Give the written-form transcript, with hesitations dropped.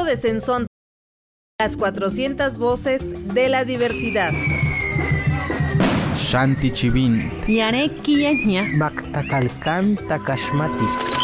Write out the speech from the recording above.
de Sensón, las 400 voces de la diversidad. Shanti Chivin. Yare Kiyaña. Baktakalkan Takashmati.